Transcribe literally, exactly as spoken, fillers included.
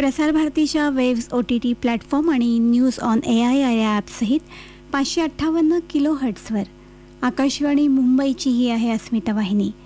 प्रसारभारतीच्या waves O T T platform आणि news on A I या ॲपसहित पाचशे अठ्ठावन्न किलो हर्ट्सवर आकाशवाणी मुंबईची ही आहे अस्मिता वाहिनी.